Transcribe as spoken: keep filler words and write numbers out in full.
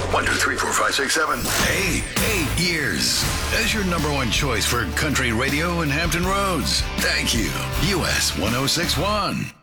One, two, three, four, five, six, seven. Eight, eight years as your number one choice for country radio in Hampton Roads. Thank you. U S one oh six one.